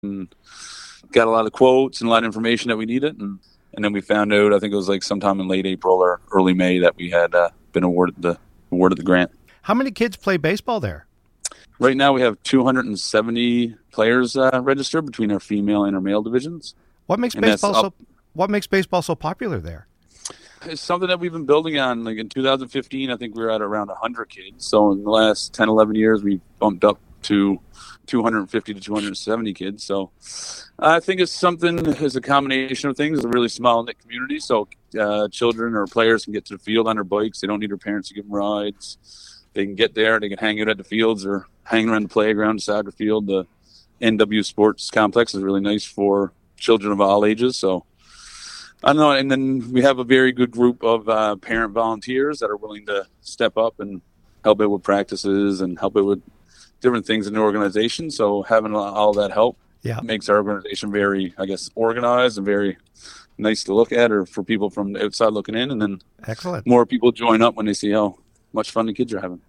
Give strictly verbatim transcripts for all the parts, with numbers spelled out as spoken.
and got a lot of quotes and a lot of information that we needed. And, and then we found out, I think it was like sometime in late April or early May, that we had uh, been awarded the awarded the grant. How many kids play baseball there? Right now we have two hundred seventy players uh, registered between our female and our male divisions. What makes and baseball so up, What makes baseball so popular there? It's something that we've been building on. Like in two thousand fifteen, I think we were at around one hundred kids. So in the last ten, eleven years, we bumped up to two hundred fifty to two hundred seventy kids. So I think it's something, it's a combination of things. It's a really small knit community. So uh, children or players can get to the field on their bikes. They don't need their parents to give them rides. They can get there. They can hang out at the fields or hang around the playground beside the field. The N W Sports Complex is really nice for children of all ages. So I don't know. And then we have a very good group of uh, parent volunteers that are willing to step up and help out with practices and help out with different things in the organization. So having all that help yeah. makes our organization very, I guess, organized and very nice to look at, or for people from the outside looking in. And then excellent. More people join up when they see how much fun the kids are having.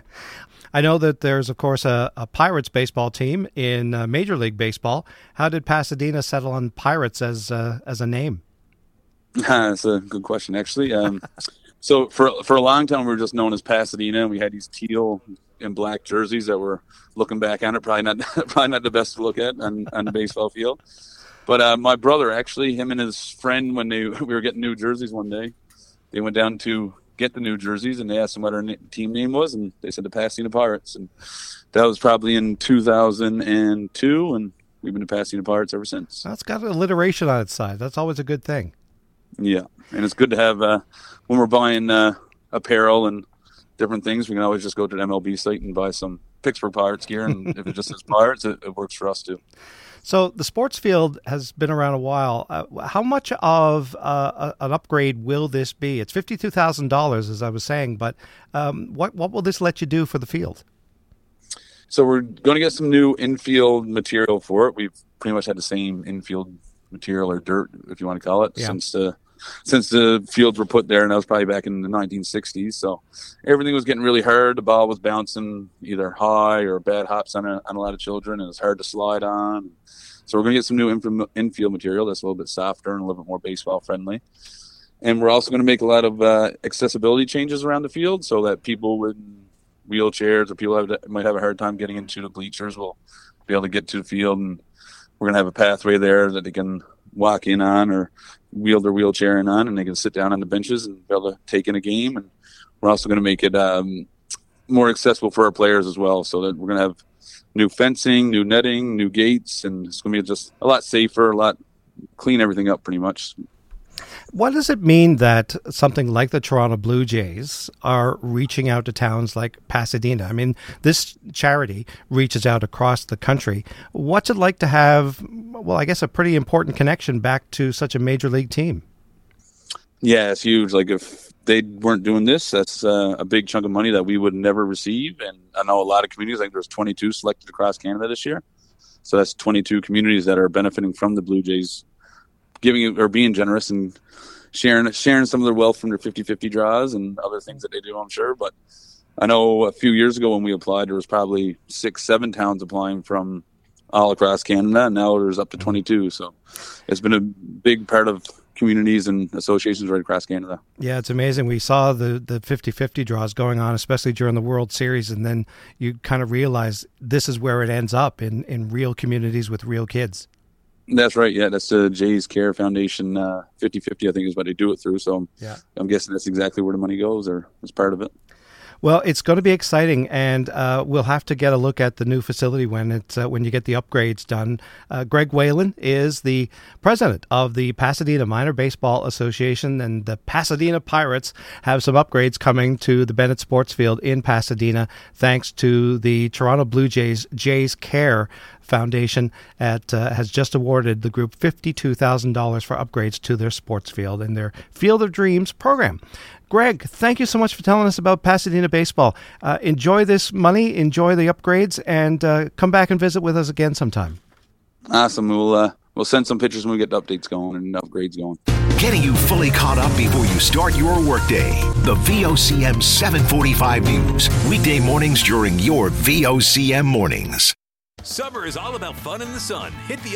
I know that there's, of course, a, a Pirates baseball team in uh, Major League Baseball. How did Pasadena settle on Pirates as uh, as a name? That's a good question, actually. Um, so for for a long time, we were just known as Pasadena. We had these teal and black jerseys that were, looking back on it, probably not probably not the best to look at on, on the baseball field. But uh, my brother, actually, him and his friend, when they we were getting new jerseys one day, they went down to get the new jerseys, and they asked them what our team name was, and they said the Pasadena Pirates. And that was probably in two thousand two, and we've been the Pasadena Pirates ever since. That's got alliteration on its side. That's always a good thing. Yeah, and it's good to have, uh, when we're buying uh, apparel and different things, we can always just go to the M L B site and buy some Pittsburgh Pirates gear, and if it just says Pirates, it, it works for us too. So the sports field has been around a while. Uh, how much of uh, an upgrade will this be? It's fifty-two thousand dollars, as I was saying, but um, what what will this let you do for the field? So we're going to get some new infield material for it. We've pretty much had the same infield material, or dirt, if you want to call it, yeah. since the since the fields were put there, and that was probably back in the nineteen sixties. So everything was getting really hard. The ball was bouncing either high or bad hops on a, on a lot of children, and it's hard to slide on. So we're going to get some new inf- infield material that's a little bit softer and a little bit more baseball friendly. And we're also going to make a lot of uh, accessibility changes around the field so that people with wheelchairs or people that might have a hard time getting into the bleachers will be able to get to the field. And we're going to have a pathway there that they can walk in on or wheel their wheelchair in on, and they can sit down on the benches and be able to take in a game. And we're also going to make it um, more accessible for our players as well, so that we're going to have new fencing, new netting, new gates, and it's going to be just a lot safer, a lot clean everything up pretty much. What does it mean that something like the Toronto Blue Jays are reaching out to towns like Pasadena? I mean, this charity reaches out across the country. What's it like to have, well, I guess a pretty important connection back to such a major league team? Yeah, it's huge. Like if they weren't doing this, that's uh, a big chunk of money that we would never receive. And I know a lot of communities, like there's twenty-two selected across Canada this year. So that's twenty-two communities that are benefiting from the Blue Jays giving or being generous and sharing sharing some of their wealth from their fifty-fifty draws and other things that they do, I'm sure. But I know a few years ago when we applied, there was probably six, seven towns applying from all across Canada, and now there's up to twenty-two. So it's been a big part of communities and associations right across Canada. Yeah, it's amazing. We saw the the fifty-fifty draws going on, especially during the World Series, and then you kind of realize this is where it ends up, in, in real communities with real kids. That's right. Yeah, that's the Jays Care Foundation uh, fifty-fifty, I think, is what they do it through. So yeah. I'm guessing that's exactly where the money goes, or is part of it. Well, it's going to be exciting, and uh, we'll have to get a look at the new facility when it's uh, when you get the upgrades done. Uh, Greg Whalen is the president of the Pasadena Minor Baseball Association, and the Pasadena Pirates have some upgrades coming to the Bennett Sports Field in Pasadena, thanks to the Toronto Blue Jays Jays Care Foundation at, uh, has just awarded the group fifty-two thousand dollars for upgrades to their sports field in their Field of Dreams program. Greg, thank you so much for telling us about Pasadena baseball. Uh, enjoy this money, enjoy the upgrades, and uh, come back and visit with us again sometime. Awesome. We'll, uh, we'll send some pictures when we get the updates going and upgrades going. Getting you fully caught up before you start your workday. The V O C M seven forty-five News. Weekday mornings during your V O C M mornings. Summer is all about fun in the sun. Hit the